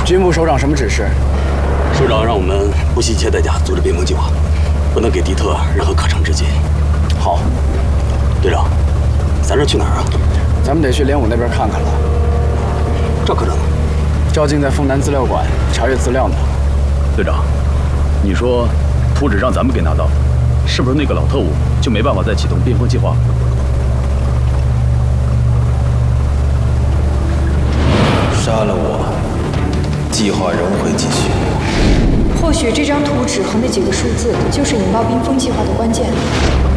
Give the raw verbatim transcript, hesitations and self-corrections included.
军部首长什么指示？ 首长让我们不惜一切代价阻止边锋计划，不能给敌特任何可乘之机。 好， 队长，咱这去哪儿啊？ 咱们得去连武那边看看了。 赵科长呢？ 赵静在丰南资料馆查阅资料呢。 队长，你说图纸让咱们给拿到，是不是那个老特务就没办法再启动边锋计划？ 杀了我，计划仍会继续。 或许这张图纸和那几个数字就是引爆冰封计划的关键。